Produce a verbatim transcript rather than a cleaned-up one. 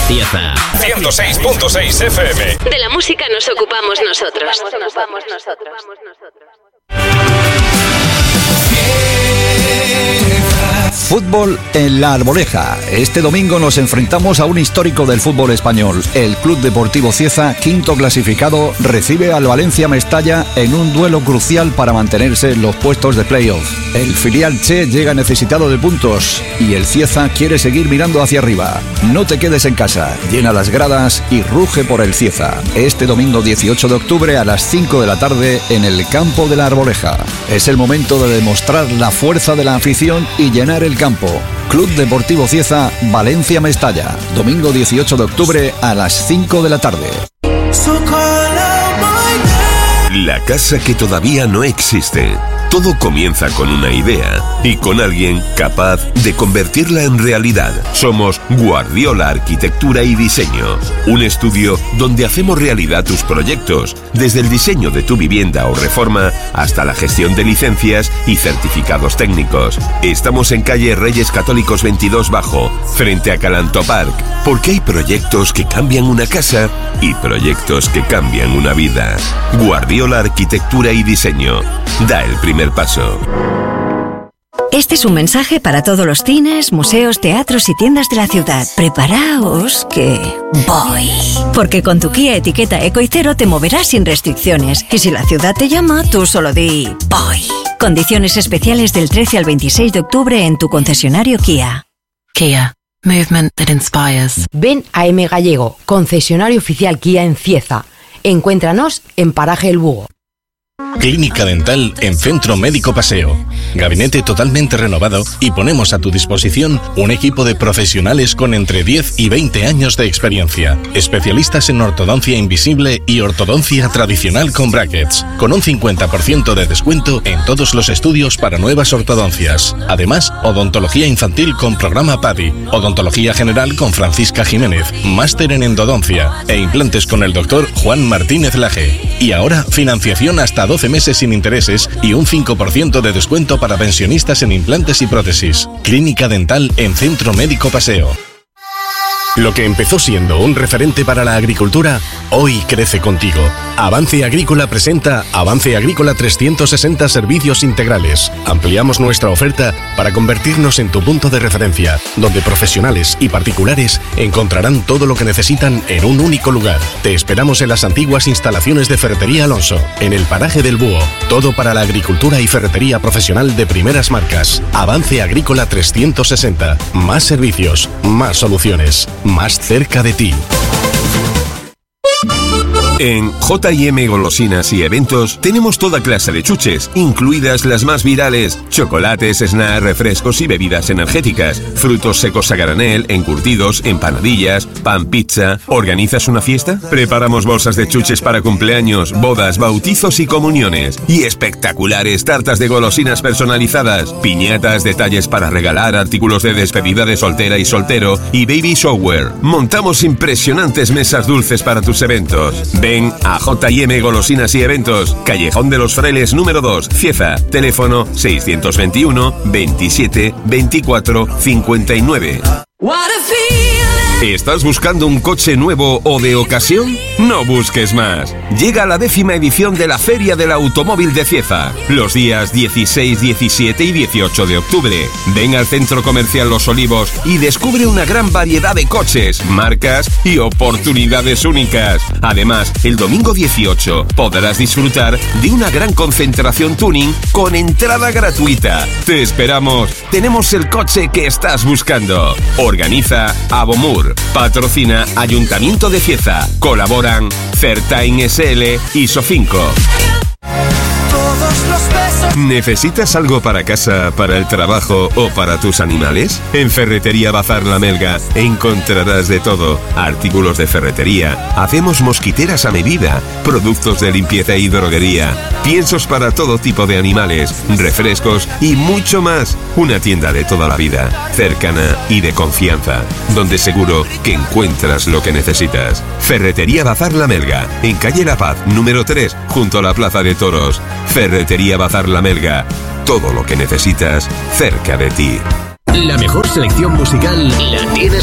Cieza. ciento seis punto seis F M. De la música nos ocupamos nosotros. Nos vamos nosotros. Fútbol en La Arboleja. Este domingo nos enfrentamos a un histórico del fútbol español. El Club Deportivo Cieza, quinto clasificado, recibe al Valencia Mestalla en un duelo crucial para mantenerse en los puestos de playoff. El filial Che llega necesitado de puntos y el Cieza quiere seguir mirando hacia arriba. No te quedes en casa, llena las gradas y ruge por el Cieza. Este domingo dieciocho de octubre a las cinco de la tarde en el campo de La Arboleja. Es el momento de demostrar la fuerza de la afición y llenar el campo. Club Deportivo Cieza, Valencia Mestalla. Domingo dieciocho de octubre a las cinco de la tarde. La casa que todavía no existe. Todo comienza con una idea y con alguien capaz de convertirla en realidad. Somos Guardiola Arquitectura y Diseño, un estudio donde hacemos realidad tus proyectos, desde el diseño de tu vivienda o reforma hasta la gestión de licencias y certificados técnicos. Estamos en calle Reyes Católicos veintidós Bajo, frente a Calanto Park, porque hay proyectos que cambian una casa y proyectos que cambian una vida. Guardiola Arquitectura y Diseño. Da el primer paso. Este es un mensaje para todos los cines, museos, teatros y tiendas de la ciudad. Preparaos que voy. Porque con tu Kia etiqueta Eco y Cero te moverás sin restricciones. Y si la ciudad te llama, tú solo di voy. Condiciones especiales del trece al veintiséis de octubre en tu concesionario Kia. Kia. Movement that inspires. Ven a M Gallego, concesionario oficial Kia en Cieza. Encuéntranos en Paraje El Búho. Clínica Dental en Centro Médico Paseo. Gabinete totalmente renovado y ponemos a tu disposición un equipo de profesionales con entre diez y veinte años de experiencia. Especialistas en ortodoncia invisible y ortodoncia tradicional con brackets. Con un cincuenta por ciento de descuento en todos los estudios para nuevas ortodoncias. Además, odontología infantil con programa P A D I. Odontología general con Francisca Jiménez. Máster en endodoncia. E implantes con el doctor Juan Martínez Laje. Y ahora, financiación hasta doce meses sin intereses y un cinco por ciento de descuento para pensionistas en implantes y prótesis. Clínica Dental en Centro Médico Paseo. Lo que empezó siendo un referente para la agricultura, hoy crece contigo. Avance Agrícola presenta Avance Agrícola trescientos sesenta Servicios Integrales. Ampliamos nuestra oferta para convertirnos en tu punto de referencia, donde profesionales y particulares encontrarán todo lo que necesitan en un único lugar. Te esperamos en las antiguas instalaciones de Ferretería Alonso, en el Paraje del Búho. Todo para la agricultura y ferretería profesional de primeras marcas. Avance Agrícola trescientos sesenta. Más servicios, más soluciones. Más cerca de ti. En J y M Golosinas y Eventos tenemos toda clase de chuches, incluidas las más virales: chocolates, snacks, refrescos y bebidas energéticas, frutos secos a granel, encurtidos, empanadillas, pan, pizza. ¿Organizas una fiesta? Preparamos bolsas de chuches para cumpleaños, bodas, bautizos y comuniones. Y espectaculares tartas de golosinas personalizadas, piñatas, detalles para regalar, artículos de despedida de soltera y soltero y baby shower. Montamos impresionantes mesas dulces para tus eventos. Ven a J y M Golosinas y Eventos, Callejón de los Frailes número dos, Cieza. Teléfono seiscientos veintiuno, veintisiete, veinticuatro, cincuenta y nueve. ¿Estás buscando un coche nuevo o de ocasión? No busques más. Llega la décima edición de la Feria del Automóvil de Cieza, los días dieciséis, diecisiete y dieciocho de octubre. Ven al Centro Comercial Los Olivos y descubre una gran variedad de coches, marcas y oportunidades únicas. Además, el domingo dieciocho podrás disfrutar de una gran concentración tuning con entrada gratuita. Te esperamos. Tenemos el coche que estás buscando. Organiza Abomur. Patrocina Ayuntamiento de Cieza. Colaboran Certain S L y Sofinco. ¿Necesitas algo para casa, para el trabajo o para tus animales? En Ferretería Bazar La Melga encontrarás de todo. Artículos de ferretería, hacemos mosquiteras a medida, productos de limpieza y droguería, piensos para todo tipo de animales, refrescos y mucho más. Una tienda de toda la vida, cercana y de confianza, donde seguro que encuentras lo que necesitas. Ferretería Bazar La Melga, en calle La Paz, número tres, junto a la Plaza de Toros. Ferretería Bazar La Melga, todo lo que necesitas cerca de ti. La mejor selección musical la tienes